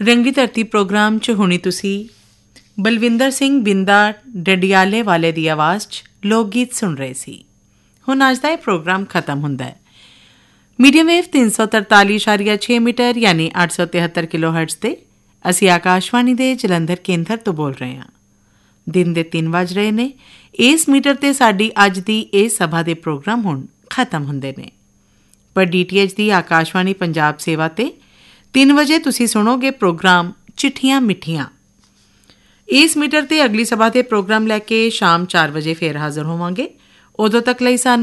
ਰੰਗੀ ਧਰਤੀ ਪ੍ਰੋਗਰਾਮ 'ਚ ਹੁਣੀ ਤੁਸੀਂ ਬਲਵਿੰਦਰ ਸਿੰਘ ਬਿੰਦਾ ਡਡਿਆਲੇ ਵਾਲੇ ਦੀ ਆਵਾਜ਼ 'ਚ ਲੋਕ ਗੀਤ ਸੁਣ ਰਹੇ ਸੀ। ਹੁਣ ਅੱਜ ਦਾ ਇਹ ਪ੍ਰੋਗਰਾਮ ਖਤਮ ਹੁੰਦਾ ਹੈ। ਮੀਡੀਅਮ ਵੇਵ 343.6 ਮੀਟਰ ਯਾਨੀ 873 ਕਿਲੋ ਹਰਟਜ਼ 'ਤੇ ਅਸੀਂ ਆਕਾਸ਼ਵਾਣੀ ਦੇ ਜਲੰਧਰ ਕੇਂਦਰ ਤੋਂ ਬੋਲ ਰਹੇ ਹਾਂ। ਦਿਨ ਦੇ 3 ਵੱਜ ਰਹੇ ਨੇ। ਇਸ ਮੀਟਰ 'ਤੇ ਸਾਡੀ ਅੱਜ ਦੀ ਇਹ ਸਭਾ ਦੇ ਪ੍ਰੋਗਰਾਮ ਹੁਣ ਖਤਮ ਹੁੰਦੇ ਨੇ। ਪਰ DTH ਦੀ ਆਕਾਸ਼ਵਾਣੀ ਪੰਜਾਬ ਸੇਵਾ 'ਤੇ 3 ਵਜੇ ਤੁਸੀਂ ਸੁਣੋਗੇ ਪ੍ਰੋਗਰਾਮ ਚਿੱਠੀਆਂ ਮਿੱਠੀਆਂ। ਇਸ ਮੀਟਰ 'ਤੇ ਅਗਲੀ ਸਭਾ ਦੇ ਪ੍ਰੋਗਰਾਮ ਲੈ ਕੇ ਸ਼ਾਮ 4 ਵਜੇ ਫੇਰ ਹਾਜ਼ਰ ਹੋਵਾਂਗੇ। ਉਦੋਂ ਤੱਕ ਲਈ ਸਾਨੂੰ